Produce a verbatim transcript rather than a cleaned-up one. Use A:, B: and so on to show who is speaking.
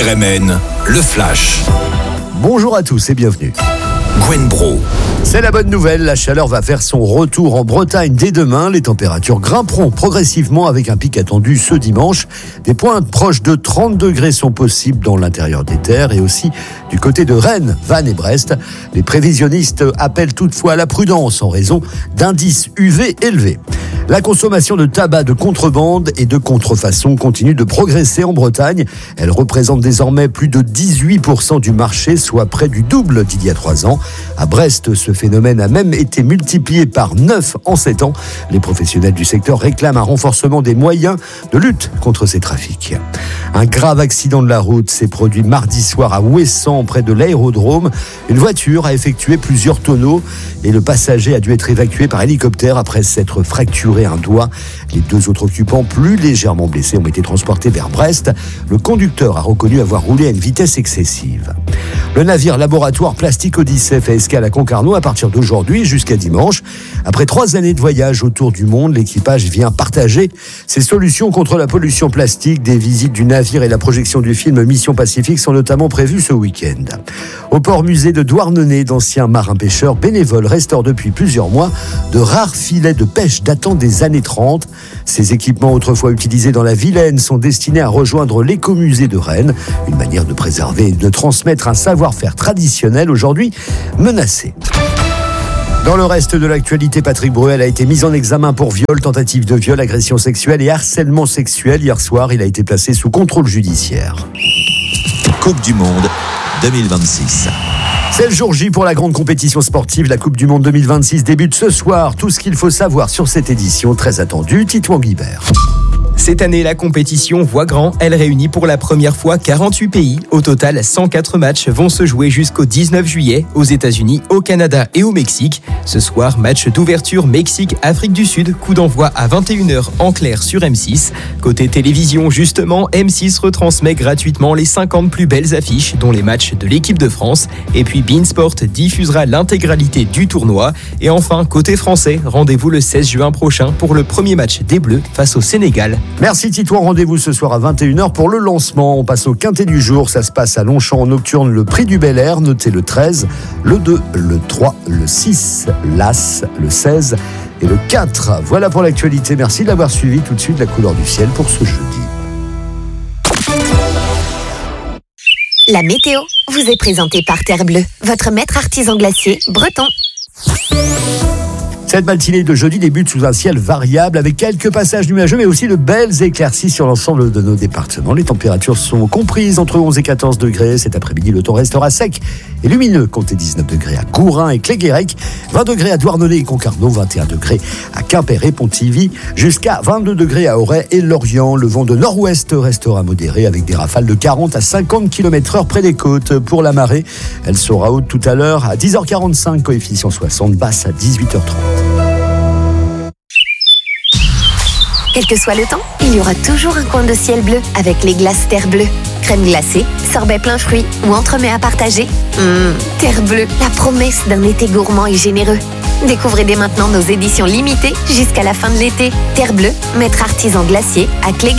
A: R M N, le Flash.
B: Bonjour à tous et bienvenue.
A: Gwen Bro.
B: C'est la bonne nouvelle, la chaleur va faire son retour en Bretagne dès demain. Les températures grimperont progressivement avec un pic attendu ce dimanche. Des pointes proches de trente degrés sont possibles dans l'intérieur des terres et aussi du côté de Rennes, Vannes et Brest. Les prévisionnistes appellent toutefois à la prudence en raison d'indices U V élevés. La consommation de tabac de contrebande et de contrefaçon continue de progresser en Bretagne. Elle représente désormais plus de dix-huit pour cent du marché, soit près du double d'il y a trois ans. À Brest, ce phénomène a même été multiplié par neuf en sept ans. Les professionnels du secteur réclament un renforcement des moyens de lutte contre ces trafics. Un grave accident de la route s'est produit mardi soir à Ouessant, près de l'aérodrome. Une voiture a effectué plusieurs tonneaux et le passager a dû être évacué par hélicoptère après s'être fracturé un doigt. Les deux autres occupants, plus légèrement blessés, ont été transportés vers Brest. Le conducteur a reconnu avoir roulé à une vitesse excessive. Le navire laboratoire Plastique Odyssée fait escale à Concarneau à partir d'aujourd'hui jusqu'à dimanche. Après trois années de voyage autour du monde, l'équipage vient partager ses solutions contre la pollution plastique. Des visites du navire et la projection du film Mission Pacifique sont notamment prévues ce week-end. Au port musée de Douarnenez, d'anciens marins-pêcheurs bénévoles restaurent depuis plusieurs mois de rares filets de pêche datant des années trente. Ces équipements autrefois utilisés dans la Vilaine sont destinés à rejoindre l'écomusée de Rennes, une manière de préserver et de transmettre un savoir-faire traditionnel aujourd'hui menacé. Dans le reste de l'actualité, Patrick Bruel a été mis en examen pour viol, tentative de viol, agression sexuelle et harcèlement sexuel. Hier soir, il a été placé sous contrôle judiciaire.
C: Coupe du Monde deux mille vingt-six.
B: C'est le jour J pour la grande compétition sportive. La Coupe du Monde deux mille vingt-six débute ce soir. Tout ce qu'il faut savoir sur cette édition très attendue, Titouan Guibert.
D: Cette année, la compétition voit grand. Elle réunit pour la première fois quarante-huit pays. Au total, cent quatre matchs vont se jouer jusqu'au dix-neuf juillet aux États-Unis, au Canada et au Mexique. Ce soir, match d'ouverture Mexique-Afrique du Sud. Coup d'envoi à vingt et une heures en clair sur M six. Côté télévision, justement, M six retransmet gratuitement les cinquante plus belles affiches, dont les matchs de l'équipe de France. Et puis beIN Sport diffusera l'intégralité du tournoi. Et enfin, côté français, rendez-vous le seize juin prochain pour le premier match des Bleus face au Sénégal.
B: Merci Titouan, rendez-vous ce soir à vingt et une heures pour le lancement. On passe au quintet du jour, ça se passe à Longchamp en nocturne, le prix du Bel Air, notez le treize, le deux, le trois, le six, l'As, le seize et le quatre. Voilà pour l'actualité, merci de l'avoir suivi. Tout de suite la couleur du ciel pour ce jeudi.
E: La météo vous est présentée par Terre Bleue, votre maître artisan glacier breton.
B: Cette matinée de jeudi débute sous un ciel variable avec quelques passages nuageux mais aussi de belles éclaircies sur l'ensemble de nos départements. Les températures sont comprises entre onze et quatorze degrés. Cet après-midi, le temps restera sec et lumineux. Comptez dix-neuf degrés à Gourin et Cléguérec, vingt degrés à Douarnenez et Concarneau, vingt et un degrés à Quimper et Pontivy, jusqu'à vingt-deux degrés à Auray et Lorient. Le vent de nord-ouest restera modéré avec des rafales de quarante à cinquante kilomètres heure près des côtes. Pour la marée, elle sera haute tout à l'heure à dix heures quarante-cinq, coefficient soixante, basse à dix-huit heures trente.
E: Quel que soit le temps, il y aura toujours un coin de ciel bleu avec les glaces Terre Bleue. Crème glacée, sorbet plein fruits ou entremets à partager. Mmh, Terre Bleue, la promesse d'un été gourmand et généreux. Découvrez dès maintenant nos éditions limitées jusqu'à la fin de l'été. Terre Bleue, maître artisan glacier à Cléguérec.